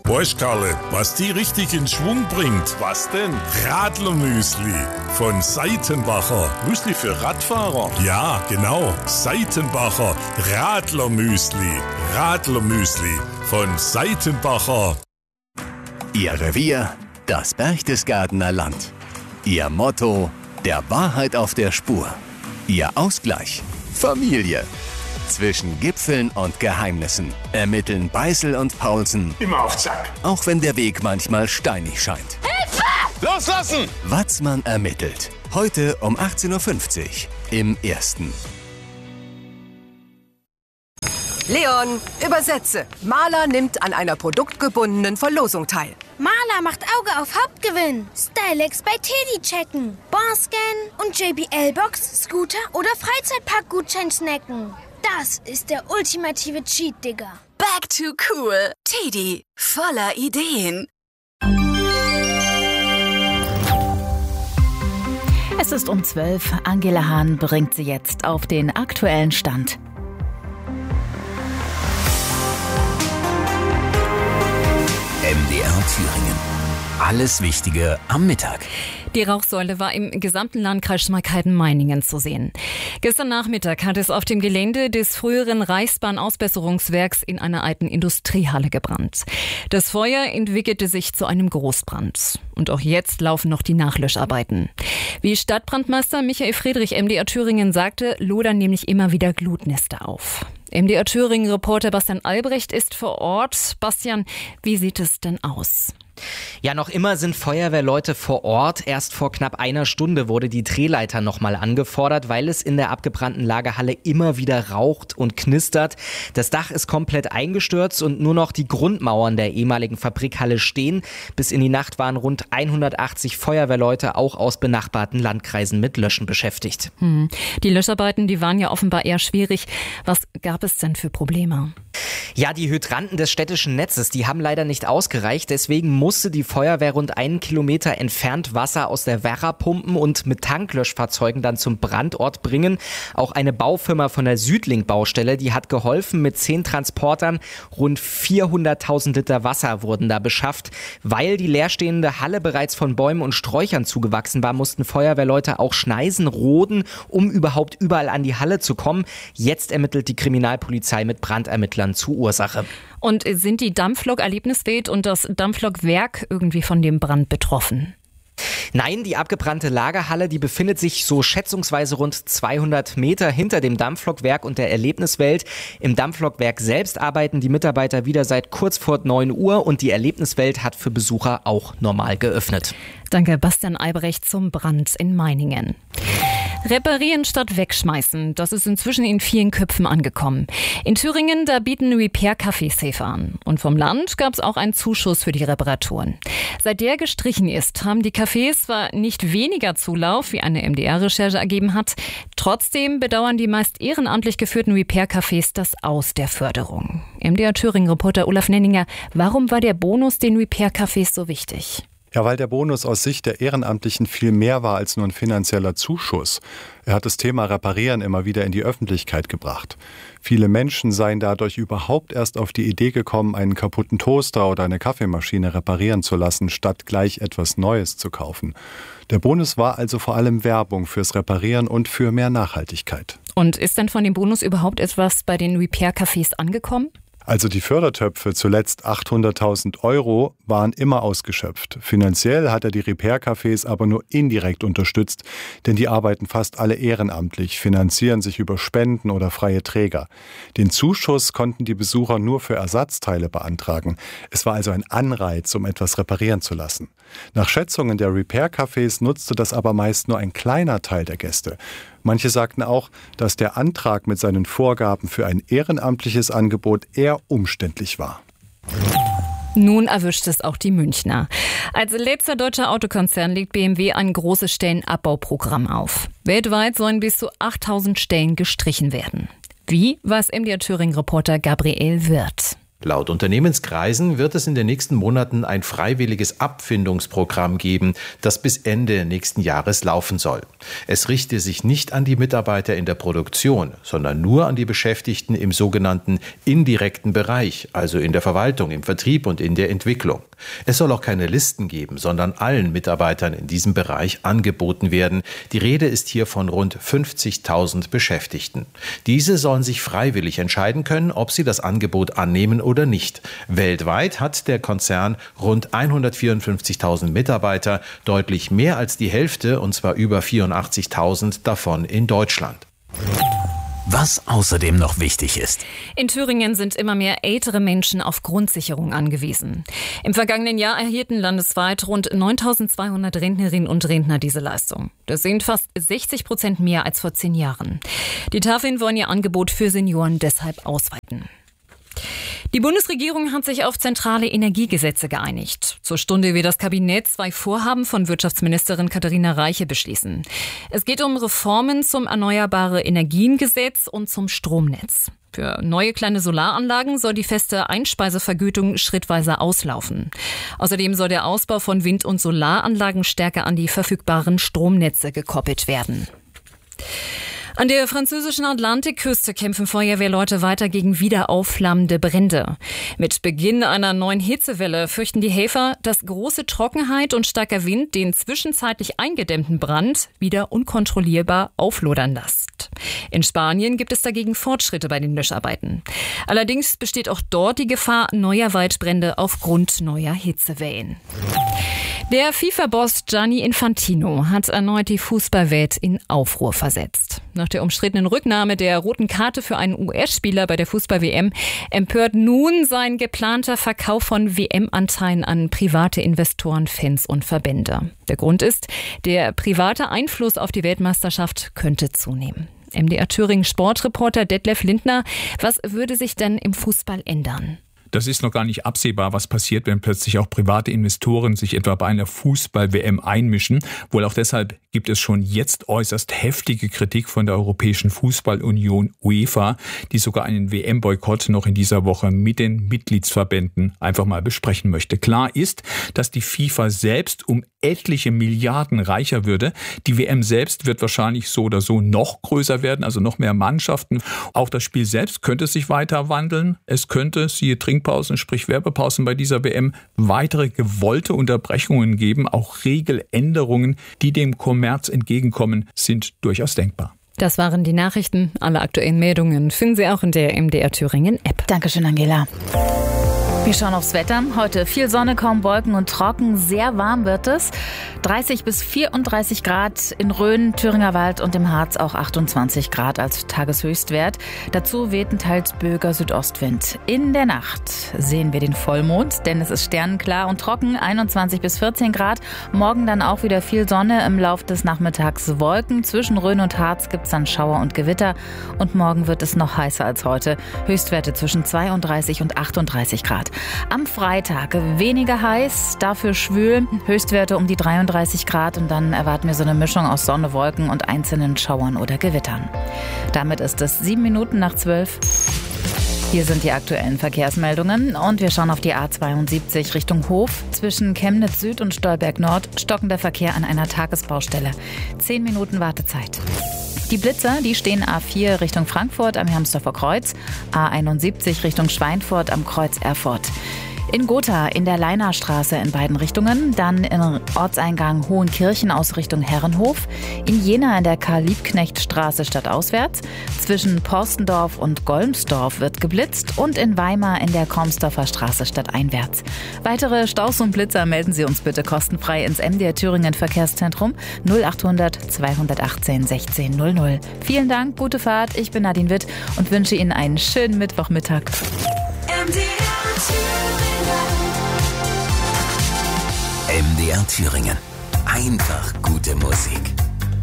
Weißt Karle, was die richtig in Schwung bringt? Was denn? Radlermüsli von Seitenbacher. Müsli für Radfahrer? Ja, genau. Seitenbacher Radlermüsli. Radlermüsli von Seitenbacher. Ihr Revier, das Berchtesgadener Land. Ihr Motto, der Wahrheit auf der Spur. Ihr Ausgleich, Familie. Zwischen Gipfeln und Geheimnissen ermitteln Beißel und Paulsen. Immer auf Zack. Auch wenn der Weg manchmal steinig scheint. Hilfe! Loslassen! Watzmann ermittelt. Heute um 18.50 Uhr im Ersten. Leon, übersetze. Maler nimmt an einer produktgebundenen Verlosung teil. Maler macht Auge auf Hauptgewinn. Stylex bei Teddy checken. Barscan und JBL-Box, Scooter oder Freizeitpark-Gutschein snacken. Das ist der ultimative Cheat, Digga. Back to cool. Teddy, voller Ideen. Es ist um 12. Angela Hahn bringt sie jetzt auf den aktuellen Stand. MDR Thüringen. Alles Wichtige am Mittag. Die Rauchsäule war im gesamten Landkreis Schmalkalden-Meiningen zu sehen. Gestern Nachmittag hat es auf dem Gelände des früheren Reichsbahnausbesserungswerks in einer alten Industriehalle gebrannt. Das Feuer entwickelte sich zu einem Großbrand. Und auch jetzt laufen noch die Nachlöscharbeiten. Wie Stadtbrandmeister Michael Friedrich MDR Thüringen sagte, lodern nämlich immer wieder Glutnester auf. MDR Thüringen-Reporter Bastian Albrecht ist vor Ort. Bastian, wie sieht es denn aus? Ja, noch immer sind Feuerwehrleute vor Ort. Erst vor knapp einer Stunde wurde die Drehleiter nochmal angefordert, weil es in der abgebrannten Lagerhalle immer wieder raucht und knistert. Das Dach ist komplett eingestürzt und nur noch die Grundmauern der ehemaligen Fabrikhalle stehen. Bis in die Nacht waren rund 180 Feuerwehrleute auch aus benachbarten Landkreisen mit Löschen beschäftigt. Die Löscharbeiten, die waren ja offenbar eher schwierig. Was gab es denn für Probleme? Ja, die Hydranten des städtischen Netzes, die haben leider nicht ausgereicht. Deswegen musste die Feuerwehr rund 1 Kilometer entfernt Wasser aus der Werra pumpen und mit Tanklöschfahrzeugen dann zum Brandort bringen. Auch eine Baufirma von der Südlink-Baustelle, die hat geholfen mit 10 Transportern. Rund 400.000 Liter Wasser wurden da beschafft. Weil die leerstehende Halle bereits von Bäumen und Sträuchern zugewachsen war, mussten Feuerwehrleute auch Schneisen roden, um überhaupt überall an die Halle zu kommen. Jetzt ermittelt die Kriminalpolizei mit Brandermittlern zur Ursache. Und sind die Dampflok Erlebniswelt und das Dampflokwerk irgendwie von dem Brand betroffen? Nein, die abgebrannte Lagerhalle, die befindet sich so schätzungsweise rund 200 Meter hinter dem Dampflokwerk und der Erlebniswelt. Im Dampflokwerk selbst arbeiten die Mitarbeiter wieder seit kurz vor 9 Uhr und die Erlebniswelt hat für Besucher auch normal geöffnet. Danke, Bastian Albrecht zum Brand in Meiningen. Reparieren statt wegschmeißen, das ist inzwischen in vielen Köpfen angekommen. In Thüringen, da bieten Repair-Cafés Hilfe an. Und vom Land gab es auch einen Zuschuss für die Reparaturen. Seit der gestrichen ist, haben die Cafés zwar nicht weniger Zulauf, wie eine MDR-Recherche ergeben hat, trotzdem bedauern die meist ehrenamtlich geführten Repair-Cafés das Aus der Förderung. MDR Thüringen-Reporter Olaf Nenninger, warum war der Bonus den Repair-Cafés so wichtig? Ja, weil der Bonus aus Sicht der Ehrenamtlichen viel mehr war als nur ein finanzieller Zuschuss. Er hat das Thema Reparieren immer wieder in die Öffentlichkeit gebracht. Viele Menschen seien dadurch überhaupt erst auf die Idee gekommen, einen kaputten Toaster oder eine Kaffeemaschine reparieren zu lassen, statt gleich etwas Neues zu kaufen. Der Bonus war also vor allem Werbung fürs Reparieren und für mehr Nachhaltigkeit. Und ist denn von dem Bonus überhaupt etwas bei den Repair-Cafés angekommen? Also die Fördertöpfe, zuletzt 800.000 Euro, waren immer ausgeschöpft. Finanziell hat er die Repair-Cafés aber nur indirekt unterstützt, denn die arbeiten fast alle ehrenamtlich, finanzieren sich über Spenden oder freie Träger. Den Zuschuss konnten die Besucher nur für Ersatzteile beantragen. Es war also ein Anreiz, um etwas reparieren zu lassen. Nach Schätzungen der Repair-Cafés nutzte das aber meist nur ein kleiner Teil der Gäste. Manche sagten auch, dass der Antrag mit seinen Vorgaben für ein ehrenamtliches Angebot eher umständlich war. Nun erwischt es auch die Münchner. Als letzter deutscher Autokonzern legt BMW ein großes Stellenabbauprogramm auf. Weltweit sollen bis zu 8.000 Stellen gestrichen werden. Wie, weiß MDR Thüringen-Reporter Gabriel Wirth. Laut Unternehmenskreisen wird es in den nächsten Monaten ein freiwilliges Abfindungsprogramm geben, das bis Ende nächsten Jahres laufen soll. Es richte sich nicht an die Mitarbeiter in der Produktion, sondern nur an die Beschäftigten im sogenannten indirekten Bereich, also in der Verwaltung, im Vertrieb und in der Entwicklung. Es soll auch keine Listen geben, sondern allen Mitarbeitern in diesem Bereich angeboten werden. Die Rede ist hier von rund 50.000 Beschäftigten. Diese sollen sich freiwillig entscheiden können, ob sie das Angebot annehmen oder nicht. Weltweit hat der Konzern rund 154.000 Mitarbeiter, deutlich mehr als die Hälfte, und zwar über 84.000 davon in Deutschland. Was außerdem noch wichtig ist. In Thüringen sind immer mehr ältere Menschen auf Grundsicherung angewiesen. Im vergangenen Jahr erhielten landesweit rund 9.200 Rentnerinnen und Rentner diese Leistung. Das sind fast 60% mehr als vor 10 Jahren. Die Tafeln wollen ihr Angebot für Senioren deshalb ausweiten. Die Bundesregierung hat sich auf zentrale Energiegesetze geeinigt. Zur Stunde wird das Kabinett 2 Vorhaben von Wirtschaftsministerin Katharina Reiche beschließen. Es geht um Reformen zum Erneuerbare-Energien-Gesetz und zum Stromnetz. Für neue kleine Solaranlagen soll die feste Einspeisevergütung schrittweise auslaufen. Außerdem soll der Ausbau von Wind- und Solaranlagen stärker an die verfügbaren Stromnetze gekoppelt werden. An der französischen Atlantikküste kämpfen Feuerwehrleute weiter gegen wieder aufflammende Brände. Mit Beginn einer neuen Hitzewelle fürchten die Helfer, dass große Trockenheit und starker Wind den zwischenzeitlich eingedämmten Brand wieder unkontrollierbar auflodern lässt. In Spanien gibt es dagegen Fortschritte bei den Löscharbeiten. Allerdings besteht auch dort die Gefahr neuer Waldbrände aufgrund neuer Hitzewellen. Der FIFA-Boss Gianni Infantino hat erneut die Fußballwelt in Aufruhr versetzt. Nach der umstrittenen Rücknahme der roten Karte für einen US-Spieler bei der Fußball-WM empört nun sein geplanter Verkauf von WM-Anteilen an private Investoren, Fans und Verbände. Der Grund ist, der private Einfluss auf die Weltmeisterschaft könnte zunehmen. MDR Thüringen Sportreporter Detlef Lindner, was würde sich denn im Fußball ändern? Das ist noch gar nicht absehbar, was passiert, wenn plötzlich auch private Investoren sich etwa bei einer Fußball-WM einmischen. Wohl auch deshalb gibt es schon jetzt äußerst heftige Kritik von der Europäischen Fußballunion UEFA, die sogar einen WM-Boykott noch in dieser Woche mit den Mitgliedsverbänden einfach mal besprechen möchte. Klar ist, dass die FIFA selbst um etliche Milliarden reicher würde. Die WM selbst wird wahrscheinlich so oder so noch größer werden, also noch mehr Mannschaften. Auch das Spiel selbst könnte sich weiter wandeln. Es könnte, siehe Trinkpausen, sprich Werbepausen bei dieser WM, weitere gewollte Unterbrechungen geben. Auch Regeländerungen, die dem Kommerz entgegenkommen, sind durchaus denkbar. Das waren die Nachrichten. Alle aktuellen Meldungen finden Sie auch in der MDR Thüringen App. Dankeschön, Angela. Wir schauen aufs Wetter. Heute viel Sonne, kaum Wolken und trocken. Sehr warm wird es. 30 bis 34 Grad in Rhön, Thüringer Wald und im Harz auch 28 Grad als Tageshöchstwert. Dazu weht ein teils böiger Südostwind. In der Nacht sehen wir den Vollmond, denn es ist sternenklar und trocken. 21 bis 14 Grad. Morgen dann auch wieder viel Sonne. Im Lauf des Nachmittags Wolken. Zwischen Rhön und Harz gibt es dann Schauer und Gewitter. Und morgen wird es noch heißer als heute. Höchstwerte zwischen 32 und 38 Grad. Am Freitag weniger heiß, dafür schwül, Höchstwerte um die 33 Grad und dann erwarten wir so eine Mischung aus Sonne, Wolken und einzelnen Schauern oder Gewittern. Damit ist es 7:07. Hier sind die aktuellen Verkehrsmeldungen und wir schauen auf die A72 Richtung Hof. Zwischen Chemnitz Süd und Stolberg Nord stockender Verkehr an einer Tagesbaustelle. 10 Minuten Wartezeit. Die Blitzer, die stehen A4 Richtung Frankfurt am Hermsdorfer Kreuz, A71 Richtung Schweinfurt am Kreuz Erfurt. In Gotha in der Leinarstraße in beiden Richtungen, dann im Ortseingang Hohenkirchen aus Richtung Herrenhof, in Jena in der Karl-Liebknecht-Straße stadtauswärts, zwischen Porstendorf und Golmsdorf wird geblitzt und in Weimar in der Kormsdorfer Straße stadteinwärts. Weitere Staus und Blitzer melden Sie uns bitte kostenfrei ins MDR Thüringen Verkehrszentrum 0800 218 16 00. Vielen Dank, gute Fahrt, ich bin Nadine Witt und wünsche Ihnen einen schönen Mittwochmittag. MDR Thüringen. Einfach gute Musik.